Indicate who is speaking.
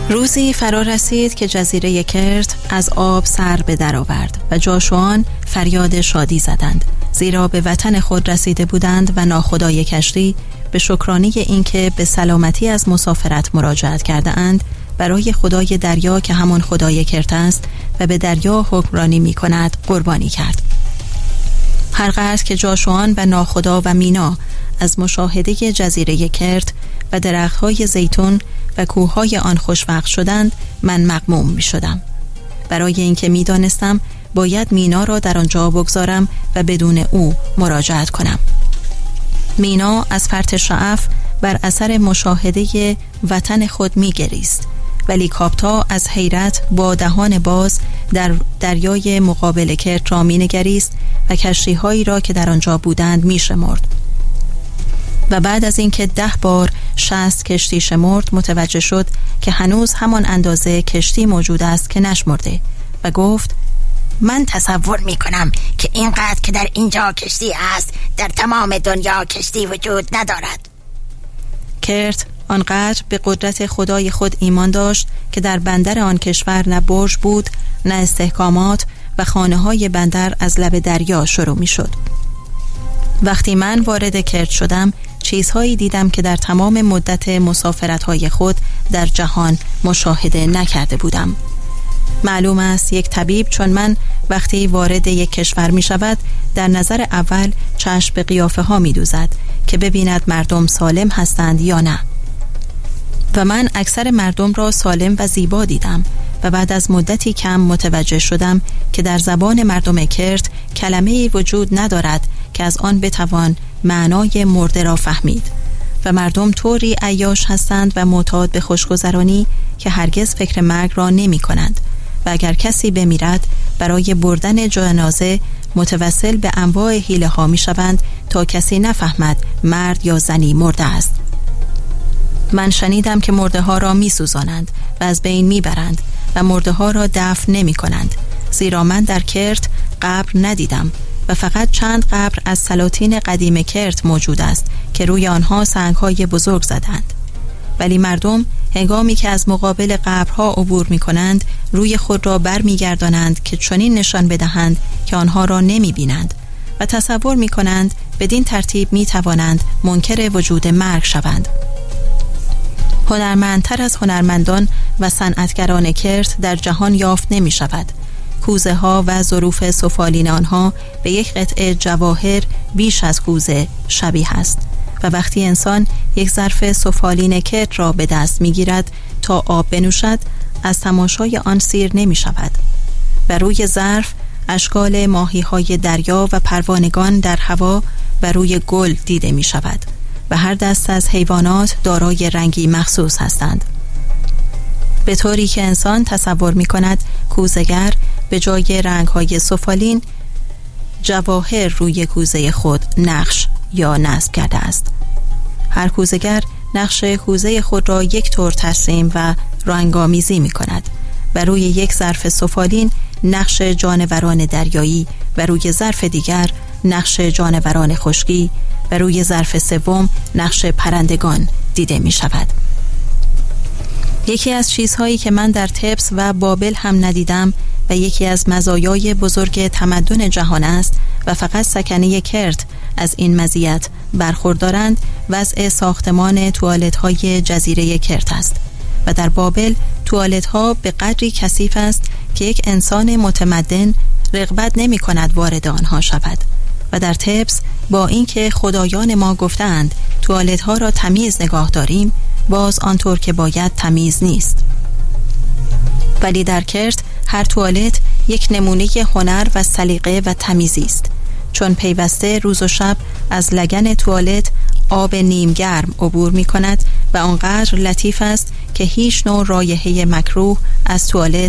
Speaker 1: روزی فرا رسید که جزیره کرت از آب سر به در آورد و جاشوان فریاد شادی زدند، زیرا به وطن خود رسیده بودند و ناخدای کشتی به شکرانه اینکه به سلامتی از مسافرت مراجعت کرده اند برای خدای دریا که همان خدای کرت است و به دریا حکمرانی می کند قربانی کرد. هرقدر که جاشوان و ناخدا و مینا از مشاهده جزیره کرت و درختهای زیتون و کوههای آن خوشوقت شدند، من مغموم می شدم، برای اینکه می دانستم باید مینا را در آنجا بگذارم و بدون او مراجعت کنم. مینا از فرط شعف بر اثر مشاهده وطن خود می گریست، ولی کاپتا از حیرت با دهان باز در دریای مقابل کرت را می نگریست و کشتی‌هایی را که در آنجا بودند می شمرد. و بعد از اینکه 10 بار 60 کشتی شمرد متوجه شد که هنوز همان اندازه کشتی موجود است که نشمرده و گفت:
Speaker 2: من تصور می کنم که اینقدر که در اینجا کشتی است در تمام دنیا کشتی وجود ندارد.
Speaker 1: کرت آنقدر به قدرت خدای خود ایمان داشت که در بندر آن کشور نه برج بود نه استحکامات و خانه‌های بندر از لب دریا شروع می شد. وقتی من وارد کرت شدم چیزهایی دیدم که در تمام مدت مسافرت‌های خود در جهان مشاهده نکرده بودم. معلوم است یک طبیب چون من وقتی وارد یک کشور می شود در نظر اول چشم به قیافه ها می دوزد که ببیند مردم سالم هستند یا نه، و من اکثر مردم را سالم و زیبا دیدم و بعد از مدتی کم متوجه شدم که در زبان مردم کرت کلمه‌ای وجود ندارد که از آن بتوان معنای مرده را فهمید و مردم طوری عیاش هستند و معتاد به خوشگذرانی که هرگز فکر مرگ را نمی کنند و اگر کسی بمیرد برای بردن جنازه متوسل به انواع حیله ها می شوند تا کسی نفهمد مرد یا زنی مرده است. من شنیدم که مرده ها را می سوزانند و از بین می برند و مرده ها را دفن نمی کنند، زیرا من در کرت قبر ندیدم و فقط چند قبر از سلاطین قدیم کرت موجود است که روی آنها سنگ‌های بزرگ زدند، ولی مردم هنگامی که از مقابل قبرها عبور می کنند روی خود را بر می گردانند که چنین نشان بدهند که آنها را نمی بینند و تصور می کنند بدین ترتیب می توانند منکر وجود مرگ شوند. هنرمندتر از هنرمندان و صنعتگران کرت در جهان یافت نمی شود. کوزه ها و ظروف سفالین آنها به یک قطعه جواهر بیش از کوزه شبیه است و وقتی انسان یک ظرف سفالین کرت را به دست می گیرد تا آب بنوشد از تماشای آن سیر نمی شود و روی ظرف اشکال ماهی های دریا و پروانگان در هوا و روی گل دیده می شود و هر دست از حیوانات دارای رنگی مخصوص هستند، به طوری که انسان تصور می کند کوزه‌گر به جای رنگ‌های سفالین جواهر روی کوزه خود نقش یا نصب کرده است. هر کوزه‌گر نقش کوزه خود را یک طور ترسیم و رنگامیزی می کند و روی یک ظرف سفالین نقش جانوران دریایی و روی ظرف دیگر نقش جانوران خشکی و روی ظرف سوم نقش پرندگان دیده می شود. یکی از چیزهایی که من در تبس و بابل هم ندیدم و یکی از مزایای بزرگ تمدن جهان است و فقط سکنه کرت از این مزیت برخوردارند وضع ساختمان توالت های جزیره کرت است و در بابل توالت ها به قدری کثیف است که یک انسان متمدن رغبت نمی کند وارد آنها شود و در تبس با اینکه خدایان ما گفتند توالت ها را تمیز نگاه داریم باز آنطور که باید تمیز نیست، ولی در کرت هر توالت یک نمونه هنر و سلیقه و تمیزی است، چون پیوسته روز و شب از لگن توالت آب نیم گرم عبور می کند و آنقدر لطیف است که هیچ نوع رایحه مکروه از توالت